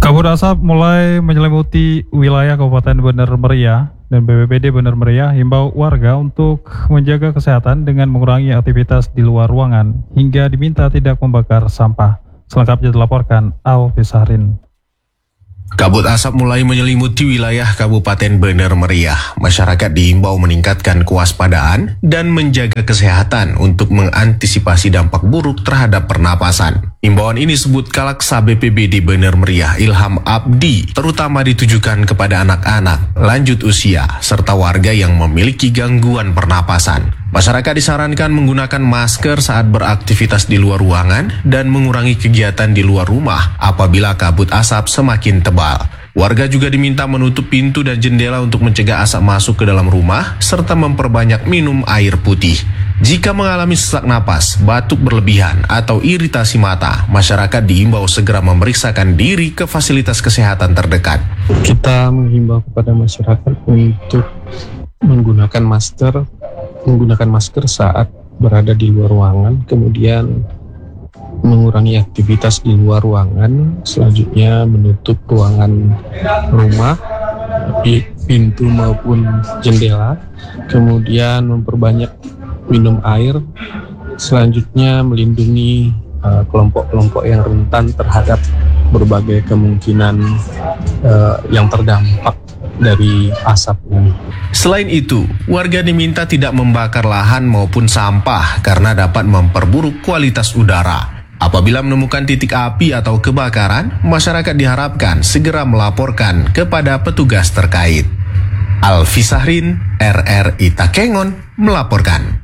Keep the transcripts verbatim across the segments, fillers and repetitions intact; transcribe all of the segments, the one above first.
Kabut asap mulai menyelimuti wilayah Kabupaten Bener Meriah dan B P B D Bener Meriah himbau warga untuk menjaga kesehatan dengan mengurangi aktivitas di luar ruangan hingga diminta tidak membakar sampah. Selengkapnya dilaporkan Alfi Sahrin. Kabut asap mulai menyelimuti wilayah Kabupaten Bener Meriah. Masyarakat diimbau meningkatkan kewaspadaan dan menjaga kesehatan untuk mengantisipasi dampak buruk terhadap pernapasan. Imbauan ini disebut Kalaksa B P B D Bener Meriah Ilham Abdi, terutama ditujukan kepada anak-anak, lanjut usia, serta warga yang memiliki gangguan pernapasan. Masyarakat disarankan menggunakan masker saat beraktivitas di luar ruangan dan mengurangi kegiatan di luar rumah apabila kabut asap semakin tebal. Warga juga diminta menutup pintu dan jendela untuk mencegah asap masuk ke dalam rumah serta memperbanyak minum air putih. Jika mengalami sesak napas, batuk berlebihan, atau iritasi mata, masyarakat diimbau segera memeriksakan diri ke fasilitas kesehatan terdekat. Kita menghimbau kepada masyarakat untuk menggunakan masker, menggunakan masker saat berada di luar ruangan, kemudian mengurangi aktivitas di luar ruangan, selanjutnya menutup ruangan rumah, pintu maupun jendela, kemudian memperbanyak minum air, selanjutnya melindungi uh, kelompok-kelompok yang rentan terhadap berbagai kemungkinan uh, yang terdampak dari asap ini. Selain itu, warga diminta tidak membakar lahan maupun sampah karena dapat memperburuk kualitas udara. Apabila menemukan titik api atau kebakaran, masyarakat diharapkan segera melaporkan kepada petugas terkait. Alfi Sahrin, R R I Takengon, melaporkan.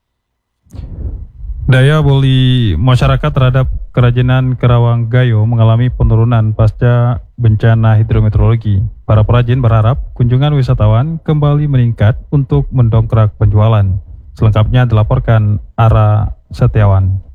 Daya beli masyarakat terhadap kerajinan Kerawang Gayo mengalami penurunan pasca bencana hidrometeorologi. Para perajin berharap kunjungan wisatawan kembali meningkat untuk mendongkrak penjualan. Selengkapnya dilaporkan Ara Setiawan.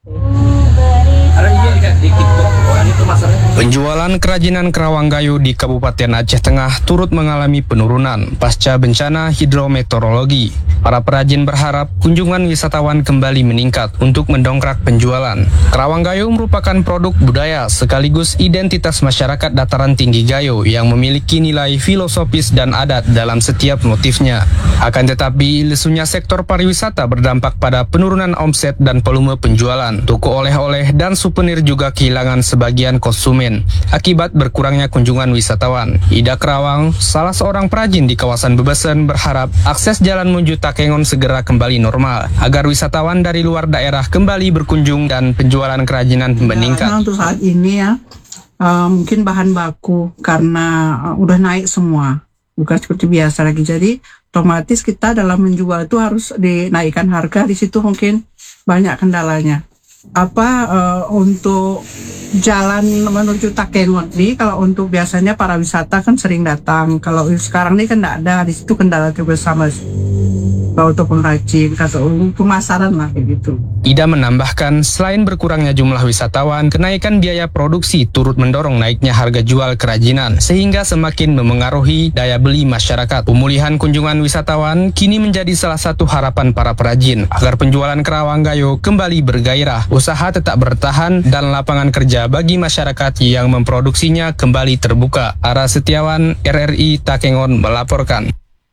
Penjualan kerajinan Kerawang Gayo di Kabupaten Aceh Tengah turut mengalami penurunan pasca bencana hidrometeorologi. Para perajin berharap kunjungan wisatawan kembali meningkat untuk mendongkrak penjualan. Kerawang Gayo merupakan produk budaya sekaligus identitas masyarakat dataran tinggi Gayo yang memiliki nilai filosofis dan adat dalam setiap motifnya. Akan tetapi, lesunya sektor pariwisata berdampak pada penurunan omset dan volume penjualan. Toko oleh-oleh dan souvenir juga kehilangan sebagian konsumen akibat berkurangnya kunjungan wisatawan. Ida Kerawang, salah seorang perajin di kawasan Bebesen, berharap akses jalan menuju Takengon segera kembali normal agar wisatawan dari luar daerah kembali berkunjung dan penjualan kerajinan meningkat. Nah, untuk saat ini ya, uh, mungkin bahan baku karena uh, udah naik semua, bukan seperti biasa lagi. Jadi otomatis kita dalam menjual itu harus dinaikkan harga. Di situ mungkin banyak kendalanya. Apa uh, untuk jalan menuju Takengon ini, kalau untuk biasanya para wisata kan sering datang, kalau sekarang ini kan tidak ada. Di situ kendala bersama kalau untuk pengrajin atau pemasaran lah kayak gitu. Ida menambahkan, selain berkurangnya jumlah wisatawan, kenaikan biaya produksi turut mendorong naiknya harga jual kerajinan sehingga semakin memengaruhi daya beli masyarakat. Pemulihan kunjungan wisatawan kini menjadi salah satu harapan para perajin agar penjualan Kerawang Gayo kembali bergairah, usaha tetap bertahan dan lapangan kerja bagi masyarakat yang memproduksinya kembali terbuka. Ara Setiawan, R R I Takengon melaporkan.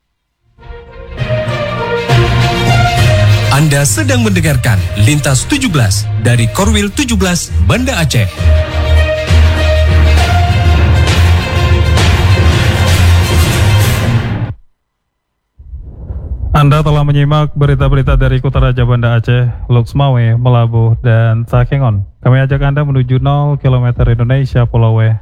Anda sedang mendengarkan Lintas tujuh belas dari Korwil tujuh belas Banda Aceh. Anda telah menyimak berita-berita dari Kota Raja Banda Aceh, Luxmawe, Melabuh, dan Takengon. Kami ajak Anda menuju nol kilometer Indonesia Pulau W.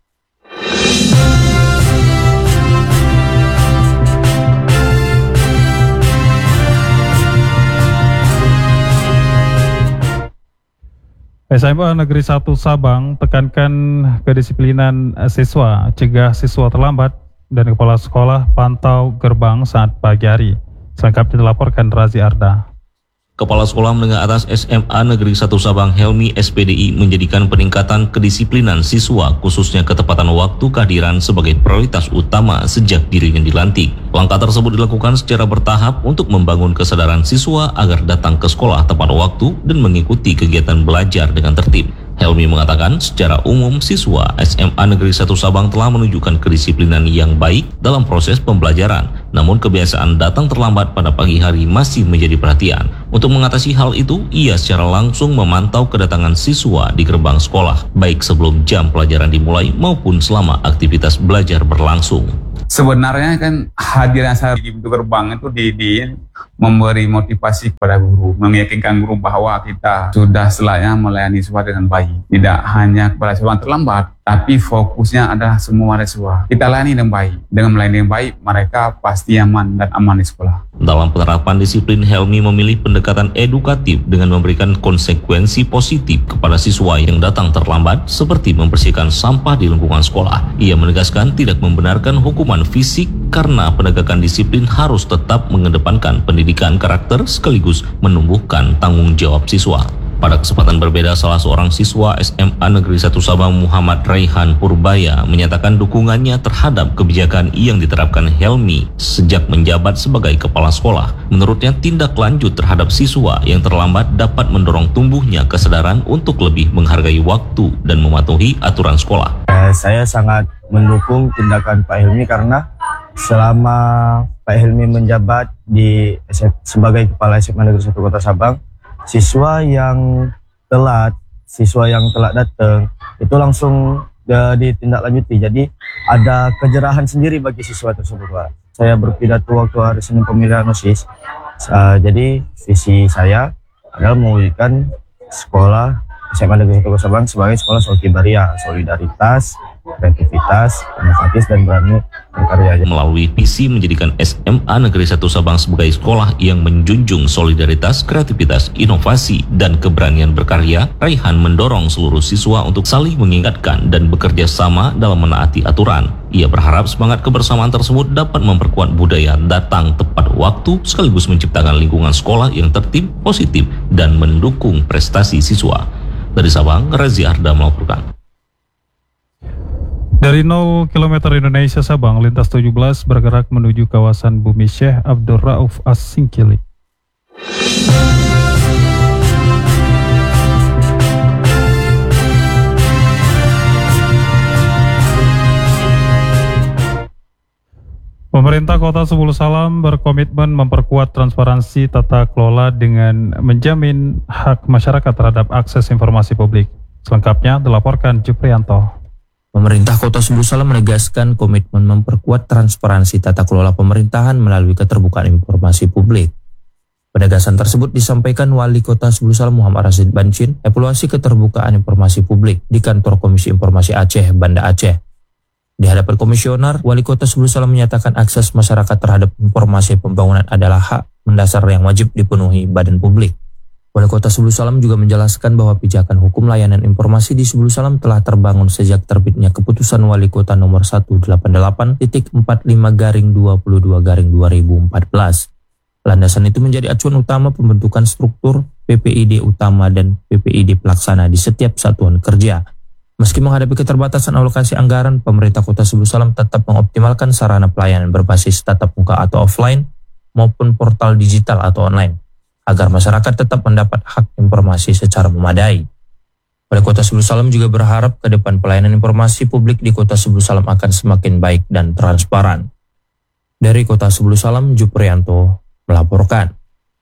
S M A Negeri satu Sabang tekankan kedisiplinan siswa, cegah siswa terlambat, dan kepala sekolah pantau gerbang saat pagi hari. Selengkapnya dilaporkan Razi Arda. Kepala Sekolah Menengah Atas S M A Negeri satu Sabang Helmi S P D I menjadikan peningkatan kedisiplinan siswa khususnya ketepatan waktu kehadiran sebagai prioritas utama sejak dirinya dilantik. Langkah tersebut dilakukan secara bertahap untuk membangun kesadaran siswa agar datang ke sekolah tepat waktu dan mengikuti kegiatan belajar dengan tertib. Helmi mengatakan secara umum siswa S M A Negeri satu Sabang telah menunjukkan kedisiplinan yang baik dalam proses pembelajaran. Namun kebiasaan datang terlambat pada pagi hari masih menjadi perhatian. Untuk mengatasi hal itu, ia secara langsung memantau kedatangan siswa di gerbang sekolah, baik sebelum jam pelajaran dimulai maupun selama aktivitas belajar berlangsung. Sebenarnya kan hadirnya saya di pintu gerbang itu di, di memberi motivasi kepada guru, meyakinkan guru bahwa kita sudah selayaknya melayani siswa dengan baik. Tidak hanya kepada siswa terlambat, tapi fokusnya adalah semua siswa. Kita layani dengan baik. Dengan melayani dengan baik, mereka pasti aman dan aman di sekolah. Dalam penerapan disiplin, Helmi memilih pendekatan edukatif dengan memberikan konsekuensi positif kepada siswa yang datang terlambat, seperti membersihkan sampah di lingkungan sekolah. Ia menegaskan tidak membenarkan hukuman fisik karena penegakan disiplin harus tetap mengedepankan pendidikan karakter sekaligus menumbuhkan tanggung jawab siswa. Pada kesempatan berbeda, salah seorang siswa S M A Negeri satu Sabang Muhammad Raihan Purbaya menyatakan dukungannya terhadap kebijakan yang diterapkan Helmi sejak menjabat sebagai kepala sekolah. Menurutnya, tindak lanjut terhadap siswa yang terlambat dapat mendorong tumbuhnya kesadaran untuk lebih menghargai waktu dan mematuhi aturan sekolah. Eh, saya sangat mendukung tindakan Pak Helmi karena selama Pak Helmi menjabat di sebagai kepala S M A Negeri satu Kota Sabang, siswa yang telat, siswa yang telat datang itu langsung uh, ditindaklanjuti. Jadi ada kejerahan sendiri bagi siswa tersebut, Pak. Saya berpidato waktu hari Senin pemilihan OSIS. Uh, jadi visi saya adalah mewujudkan sekolah S M A Negeri satu Kota Sabang sebagai sekolah Solkibaria, solidaritas, kreativitas, inovatif, dan berani berkarya. Melalui visi menjadikan S M A Negeri satu Sabang sebagai sekolah yang menjunjung solidaritas, kreativitas, inovasi, dan keberanian berkarya, Raihan mendorong seluruh siswa untuk saling mengingatkan dan bekerja sama dalam menaati aturan. Ia berharap semangat kebersamaan tersebut dapat memperkuat budaya datang tepat waktu sekaligus menciptakan lingkungan sekolah yang tertib, positif, dan mendukung prestasi siswa. Dari Sabang, Rezi Arda melaporkan. Dari nol kilometer Indonesia Sabang, lintas tujuh belas bergerak menuju kawasan Bumi Syekh Abdul Rauf As-Singkili. Pemerintah Kota Sebulu Salam berkomitmen memperkuat transparansi tata kelola dengan menjamin hak masyarakat terhadap akses informasi publik. Selengkapnya dilaporkan Juprianto. Pemerintah Kota Sebulu Salam menegaskan komitmen memperkuat transparansi tata kelola pemerintahan melalui keterbukaan informasi publik. Penegasan tersebut disampaikan Wali Kota Sebulu Salam Muhammad Rashid Bancin evaluasi keterbukaan informasi publik di kantor Komisi Informasi Aceh, Banda Aceh. Di hadapan komisioner, Wali Kota Sebulu Salam menyatakan akses masyarakat terhadap informasi pembangunan adalah hak mendasar yang wajib dipenuhi badan publik. Wali Kota Sebulu Salam juga menjelaskan bahwa pijakan hukum layanan informasi di Sebulu Salam telah terbangun sejak terbitnya keputusan Wali Kota nomor seratus delapan puluh delapan titik empat puluh lima garing dua puluh dua garing dua ribu empat belas. Landasan itu menjadi acuan utama pembentukan struktur P P I D utama dan P P I D pelaksana di setiap satuan kerja. Meski menghadapi keterbatasan alokasi anggaran, pemerintah Kota Sebulu Salam tetap mengoptimalkan sarana pelayanan berbasis tatap muka atau offline maupun portal digital atau online, agar masyarakat tetap mendapat hak informasi secara memadai. Wali Kota Sebulu Salam juga berharap ke depan pelayanan informasi publik di Kota Sebulu Salam akan semakin baik dan transparan. Dari Kota Sebulu Salam, Juprianto melaporkan.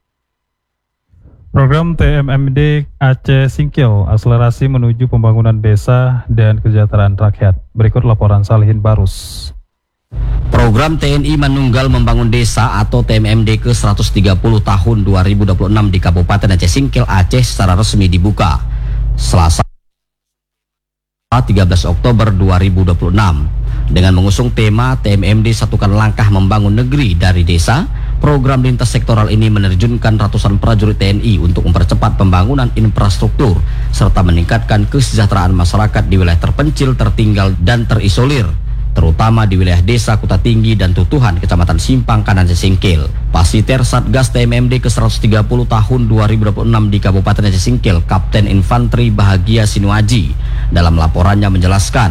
Program T M M D Aceh Singkil, akselerasi menuju pembangunan desa dan kesejahteraan rakyat. Berikut laporan Salihin Barus. Program T N I Manunggal Membangun Desa atau T M M D ke seratus tiga puluh tahun dua ribu dua puluh enam di Kabupaten Aceh Singkil, Aceh secara resmi dibuka Selasa tiga belas Oktober dua ribu dua puluh enam. Dengan mengusung tema T M M D Satukan Langkah Membangun Negeri dari Desa, program lintas sektoral ini menerjunkan ratusan prajurit T N I untuk mempercepat pembangunan infrastruktur serta meningkatkan kesejahteraan masyarakat di wilayah terpencil, tertinggal, dan terisolir, terutama di wilayah Desa Kuta Tinggi dan Tutuhan, Kecamatan Simpang Kanan Aceh Singkil. Pasiter Satgas T M M D ke seratus tiga puluh tahun dua ribu dua puluh enam di Kabupaten Aceh Singkil, Kapten Infanteri Bahagia Sinuaji, dalam laporannya menjelaskan,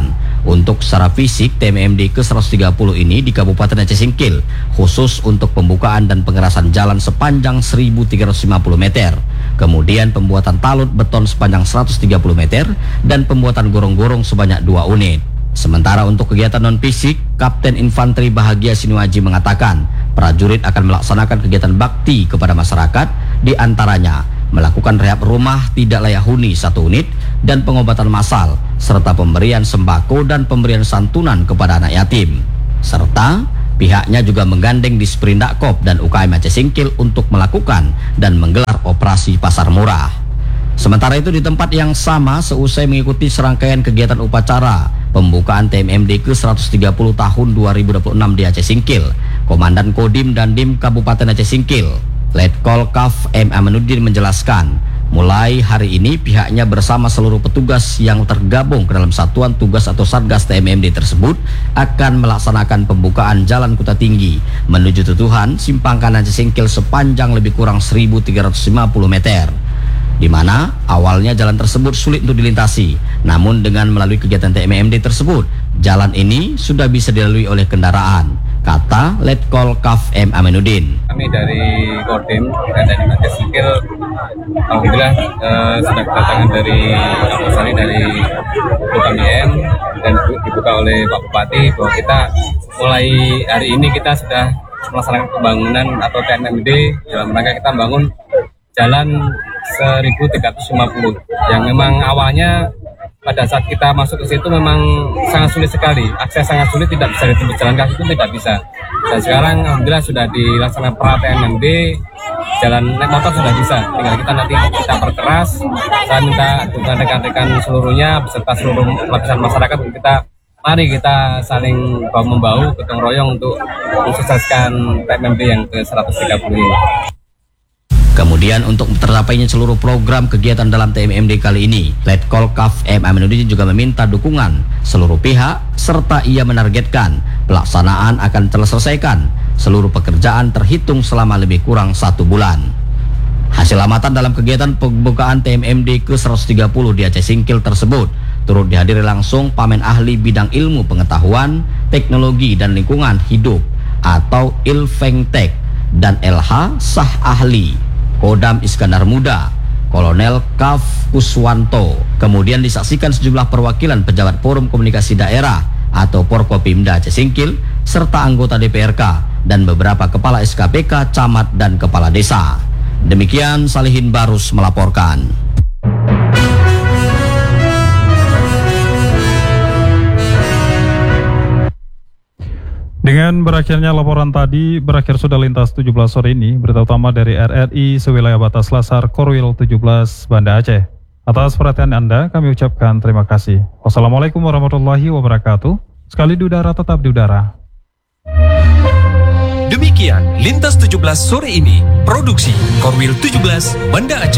Untuk secara fisik, T M M D ke seratus tiga puluh ini di Kabupaten Aceh Singkil khusus untuk pembukaan dan pengerasan jalan sepanjang seribu tiga ratus lima puluh meter, kemudian pembuatan talut beton sepanjang seratus tiga puluh meter, dan pembuatan gorong-gorong sebanyak dua unit. Sementara untuk kegiatan non-fisik, Kapten Infanteri Bahagia Sinuaji mengatakan prajurit akan melaksanakan kegiatan bakti kepada masyarakat, di antaranya melakukan rehab rumah tidak layak huni satu unit dan pengobatan massal, serta pemberian sembako dan pemberian santunan kepada anak yatim. Serta pihaknya juga menggandeng Disperindakkop dan U K M Aceh Singkil untuk melakukan dan menggelar operasi pasar murah. Sementara itu di tempat yang sama, seusai mengikuti serangkaian kegiatan upacara pembukaan T M M D ke seratus tiga puluh tahun dua ribu dua puluh enam di Aceh Singkil, Komandan Kodim dan Dim Kabupaten Aceh Singkil, Letkol Kaf M. Aminuddin menjelaskan, mulai hari ini pihaknya bersama seluruh petugas yang tergabung ke dalam satuan tugas atau Satgas T M M D tersebut akan melaksanakan pembukaan Jalan Kuta Tinggi menuju Tutuhan Simpang Kanan Aceh Singkil sepanjang lebih kurang seribu tiga ratus lima puluh meter. Di mana awalnya jalan tersebut sulit untuk dilintasi, namun dengan melalui kegiatan T M M D tersebut, jalan ini sudah bisa dilalui oleh kendaraan, kata Letkol Kaf M. Aminuddin. Kami dari Kodim dan dari Aceh Singkil, alhamdulillah eh, sudah kedatangan dari Kapolsari dari Kota Mien dan dibuka oleh Pak Bupati bahwa kita mulai hari ini kita sudah melaksanakan pembangunan atau T M M D dalam rangka kita membangun jalan seribu tiga ratus lima puluh yang memang awalnya pada saat kita masuk ke situ memang sangat sulit sekali, akses sangat sulit, tidak bisa ditembus jalan kaki itu tidak bisa. Dan sekarang alhamdulillah sudah dilaksanakan pra T M M D, jalan naik motor sudah bisa, tinggal kita nanti kita perkeras. Saya minta dengan rekan-rekan seluruhnya beserta seluruh lapisan masyarakat, kita mari kita saling bahu membahu gotong royong untuk mensukseskan T M M D yang ke seratus tiga puluh ini. Kemudian untuk tercapainya seluruh program kegiatan dalam T M M D kali ini, Letkol Kaf M. Aminuddin juga meminta dukungan seluruh pihak, serta ia menargetkan pelaksanaan akan terselesaikan seluruh pekerjaan terhitung selama lebih kurang satu bulan. Hasil amatan dalam kegiatan pembukaan T M M D ke seratus tiga puluh di Aceh Singkil tersebut turut dihadiri langsung Pamen Ahli Bidang Ilmu Pengetahuan, Teknologi dan Lingkungan Hidup atau Ilfengtek dan L H Sah Ahli Kodam Iskandar Muda, Kolonel Kaf Kuswanto. Kemudian disaksikan sejumlah perwakilan pejabat Forum Komunikasi Daerah atau Porkopimda Aceh Singkil, serta anggota D P R K dan beberapa kepala S K P K, camat dan kepala desa. Demikian Salihin Barus melaporkan. Dengan berakhirnya laporan tadi, berakhir sudah lintas tujuh belas sore ini, berita utama dari R R I sewilayah batas Lasar Korwil tujuh belas Banda Aceh. Atas perhatian Anda, kami ucapkan terima kasih. Wassalamualaikum warahmatullahi wabarakatuh. Sekali di udara, tetap di udara. Demikian Lintas tujuh belas sore ini, produksi Korwil tujuh belas Banda Aceh.